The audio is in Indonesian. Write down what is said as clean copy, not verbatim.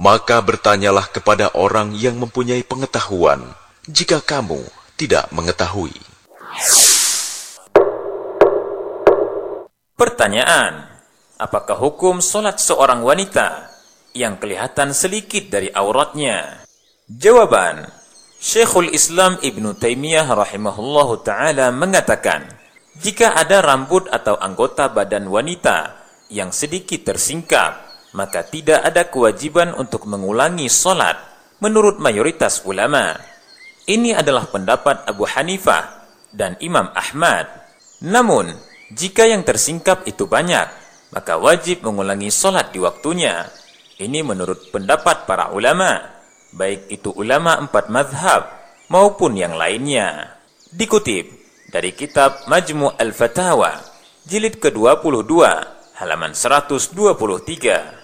Maka bertanyalah kepada orang yang mempunyai pengetahuan, jika kamu tidak mengetahui. Pertanyaan: apakah hukum salat seorang wanita yang kelihatan sedikit dari auratnya? Jawaban: Syekhul Islam Ibnu Taimiyah rahimahullahu ta'ala mengatakan, jika ada rambut atau anggota badan wanita yang sedikit tersingkap, maka tidak ada kewajiban untuk mengulangi salat menurut mayoritas ulama. Ini adalah pendapat Abu Hanifah dan Imam Ahmad. Namun, jika yang tersingkap itu banyak, maka wajib mengulangi salat di waktunya. Ini menurut pendapat para ulama, baik itu ulama 4 mazhab maupun yang lainnya. Dikutip dari kitab Majmu' al-Fatawa, jilid ke-22, halaman 123.